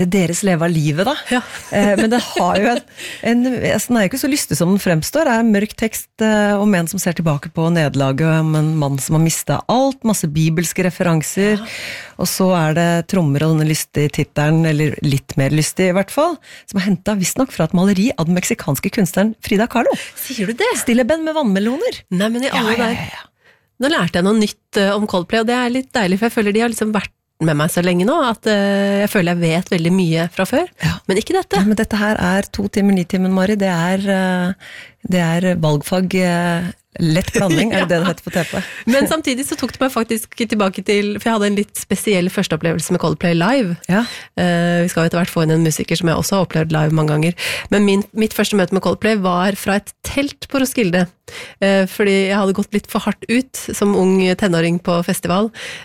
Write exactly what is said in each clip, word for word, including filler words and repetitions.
deres leve av livet da. Ja. eh, men det har jo en, en den er jo ikke så lystig som den fremstår. Det er en mørk tekst eh, om en som ser tilbake på nederlaget, om en mann som har mistet alt, masse bibelske referanser, ja. Og så er det trommer og denne lystige titelen, eller litt mer lystig i hvert fall, som er hentet visstnok fra et maleri av den meksikanske kunstneren Frida Kahlo. Sier du det? Stilleben med vannmeloner. Nei, men i alle ja, der. ja, ja. Nå lærte jeg noe nytt uh, om Coldplay, og det er litt deilig, for jeg føler de har liksom vært med meg så lenge nå, at uh, jeg føler jeg vet veldig mye fra før, ja. Men ikke dette. Ja, men dette her er to timer, ni timen, Mari, det er, uh, det er valgfag uh, lett blanding, er det det det heter på T P? Men samtidig så tok det meg faktisk tilbake til, for jeg hadde en litt spesiell førsteopplevelse med Coldplay live. Ja. Uh, vi skal jo etter hvert få inn en musiker som jeg også har opplevd live mange ganger. Men min, mitt første møte med Coldplay var fra et telt på Roskilde. Uh, fordi jeg hadde gått litt for hardt ut som ung tenåring på festival.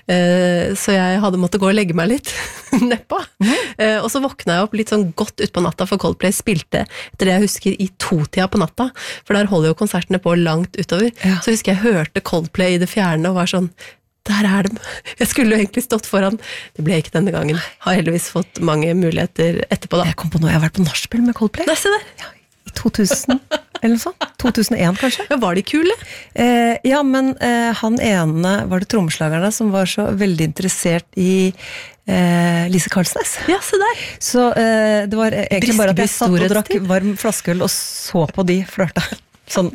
Uh, så jeg hadde måttet gå og legge meg litt nedpå. Mm. Uh, og så våkna jeg opp litt sånn godt ut på natta, for Coldplay spilte etter det jeg husker i to-tida på natta. For der holder jo konsertene på langt utover. Ja. Så husker jeg hørte Coldplay i det fjerne og var sånn, der er de. Jeg skulle jo egentlig stått foran. Det ble ikke denne gangen. Har heldigvis fått mange muligheter etterpå da. Jeg kom på noe, jeg har vært på nachspiel med Coldplay. Nei, se der. Ja, i to tusen, eller noe sånt. to tusen og en kanskje. Ja, var de kule? Eh, ja, men eh, han ene, var det trommeslagerne som var så veldig interessert i eh, Lise Karlsnes. Ja, se der. Så eh, det var egentlig bare at jeg satt og drakk storhetstid. varm flaskeøl og så på de flørte. Sånn.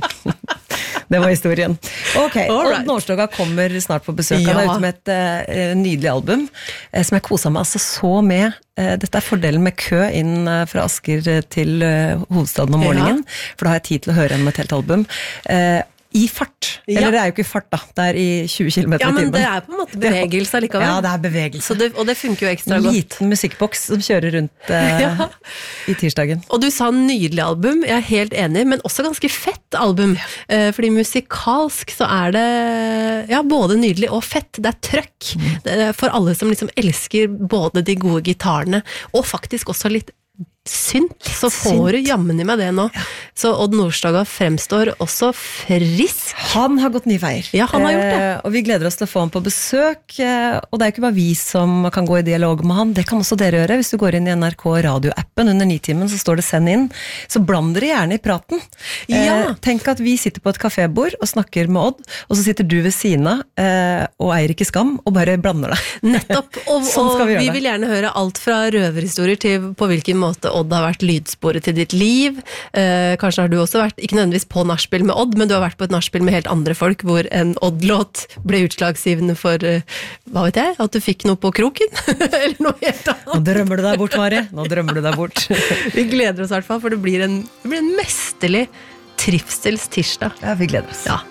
Det var historien. Ok, Alright. Odd Nordstoga kommer snart på besøk. Han er Ja. ute med et uh, nydelig album, uh, som jeg koset meg altså så med. Uh, dette er fordelen med kø inn uh, fra Asker til uh, hovedstaden om morgenen, ja. For da har jeg tid til å høre gjennom et helt album. Uh, I fart. Ja. Eller det er jo ikke fart da, det er i tjue kilometer Ja, i men timen. det er på en måte bevegelse likevel. Ja, det er bevegelse. Så det, og det funker jo ekstra en godt. liten musikkboks som kjører rundt uh, Ja. i tirsdagen. Og du sa nydelig album, jeg er helt enig, men også ganske fett album. Eh, fordi musikalsk så er det ja, både nydelig og fett. Det er trøkk. Mm. Det er for alle som liksom elsker både de gode gitarene, og faktisk også litt synt, så får du jammen i meg det nå. Ja. Så Odd Nordstoga fremstår også frisk. Han har gått nye veier. Ja, han har gjort det. Eh, og vi gleder oss til å få han på besøk, eh, og det er ikke bare vi som kan gå i dialog med han, det kan også dere gjøre. Hvis du går inn i N R K radioappen under Nitimen, så står det send inn. Så bland dere gjerne i praten. Ja. Eh, tenk at vi sitter på et kafébord og snakker med Odd, og så sitter du ved siden av eh, og eier ikke skam, og bare blander deg. Nettopp. Og, sånn skal vi og gjøre vi det. vil gjerne høre alt fra røverhistorier til på hvilken måte Odd har vært lydsporet til ditt liv. Eh, kanskje har du også vært, ikke nødvendigvis på nachspiel med Odd, men du har vært på et nachspiel med helt andre folk, hvor en Odd-låt ble utslagsgivende for, eh, hva vet jeg, at du fikk noe på kroken, eller noe helt annet. Nå drømmer du deg bort, Mari. Nå drømmer du deg bort. Vi gleder oss i hvert fall, for det blir en, det blir en mesterlig trivsels tirsdag. Ja, vi gleder oss. Ja.